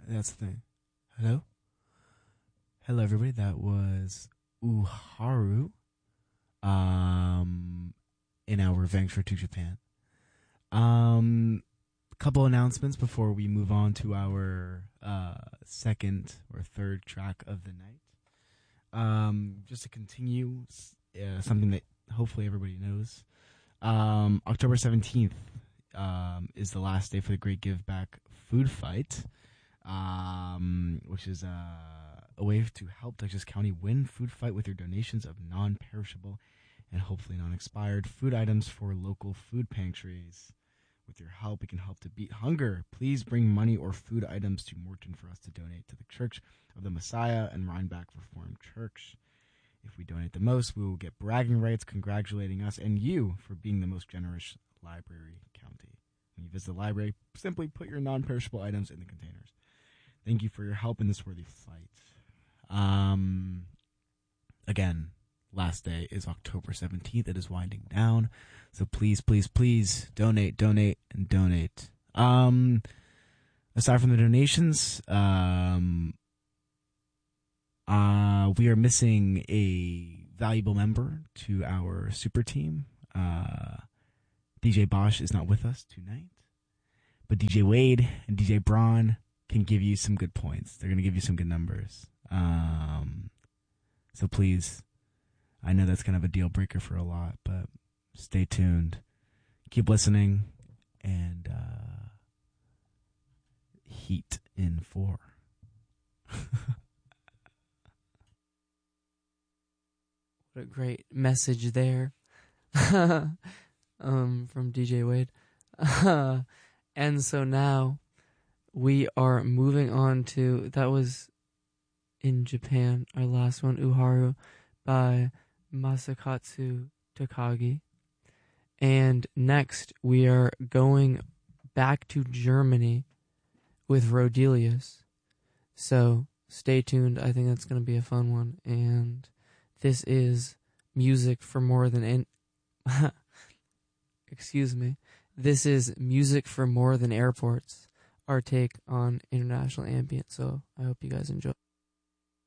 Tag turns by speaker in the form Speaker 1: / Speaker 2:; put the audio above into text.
Speaker 1: That's the thing. Hello? Hello, everybody. That was Uharu in our Venture to Japan. Couple announcements before we move on to our second or third track of the night. Just to continue, something that hopefully everybody knows. October 17th is the last day for the Great Give Back Food Fight, which is a way to help Dutchess County win food fight with your donations of non-perishable and hopefully non-expired food items for local food pantries. With your help, we can help to beat hunger. Please bring money or food items to Morton for us to donate to the Church of the Messiah and Rhinebeck Reformed Church. If we donate the most, we will get bragging rights congratulating us and you for being the most generous library county. When you visit the library, simply put your non-perishable items in the containers. Thank you for your help in this worthy fight. Again, last day is October 17th. It is winding down. So please, please, please donate, donate, and donate. Aside from the donations, we are missing a valuable member to our super team. DJ Bosch is not with us tonight, but DJ Wade and DJ Braun can give you some good points. They're going to give you some good numbers. So please, I know that's kind of a deal breaker for a lot, but stay tuned. Keep listening, and heat in 4.
Speaker 2: What a great message there from DJ Wade. And so now we are moving on to, that was in Japan, our last one, Uharu by Masakatsu Takagi. And next we are going back to Germany with Rodelius. So stay tuned. I think that's going to be a fun one. And this is music for more than excuse me. This is music for more than airports. Our take on international ambient. So I hope you guys enjoy.